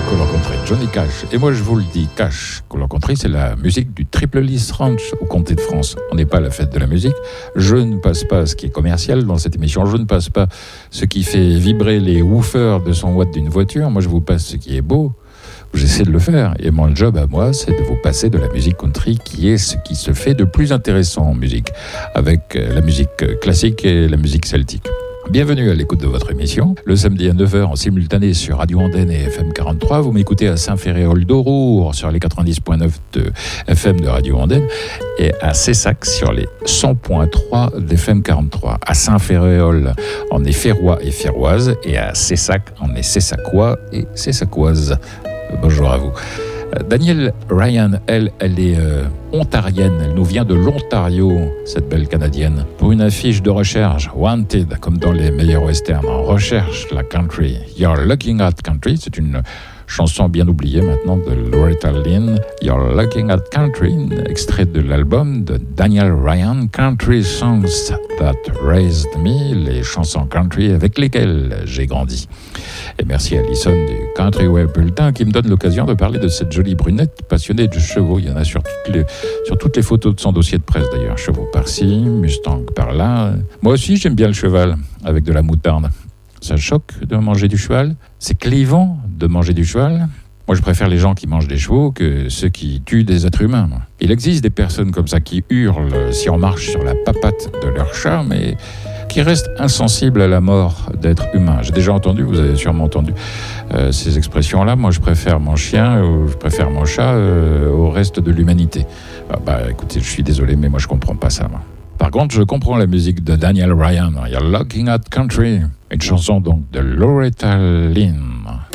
Color Country, Johnny Cash. Et moi je vous le dis, Cash, Color Country, c'est la musique du Triple List Ranch au comté de France. On n'est pas à la fête de la musique. Je ne passe pas ce qui est commercial dans cette émission. Je ne passe pas ce qui fait vibrer les woofers de 100 watts d'une voiture. Moi je vous passe ce qui est beau. J'essaie de le faire. Et mon job à moi, c'est de vous passer de la musique country qui est ce qui se fait de plus intéressant en musique, avec la musique classique et la musique celtique. Bienvenue à l'écoute de votre émission. Le samedi à 9h en simultané sur Radio Andenne et FM 43. Vous m'écoutez à Saint-Ferréol d'Aurour sur les 90.9 de FM de Radio Andenne et à Cessac sur les 100.3 d'FM 43. À Saint-Ferréol, on est ferrois et ferroises et à Cessac, on est cessacois et cessacoises. Bonjour à vous. Danielle Ryan, elle est ontarienne, elle nous vient de l'Ontario, cette belle Canadienne. Pour une affiche de recherche, Wanted, comme dans les meilleurs westerns, on recherche la country. You're Looking at Country, c'est une chanson bien oubliée maintenant de Loretta Lynn. You're Looking at Country, extrait de l'album de Danielle Ryan, Country Songs That Raised Me, les chansons country avec lesquelles j'ai grandi. Et merci à Alison du Country Web Bulletin qui me donne l'occasion de parler de cette jolie brunette passionnée de chevaux. Il y en a sur toutes les photos de son dossier de presse d'ailleurs. Chevaux par-ci, Mustang par-là. Moi aussi j'aime bien le cheval avec de la moutarde. Ça choque de manger du cheval? C'est clivant de manger du cheval? Moi, je préfère les gens qui mangent des chevaux que ceux qui tuent des êtres humains. Il existe des personnes comme ça qui hurlent si on marche sur la papate de leur chat, mais qui restent insensibles à la mort d'êtres humains. J'ai déjà entendu, vous avez sûrement entendu ces expressions-là. Moi, je préfère mon chien ou je préfère mon chat au reste de l'humanité. Écoutez, je suis désolé, mais moi, je comprends pas ça. Moi. Par contre, je comprends la musique de Danielle Ryan. You're Looking at Country. Une chanson donc de Loretta Lynn.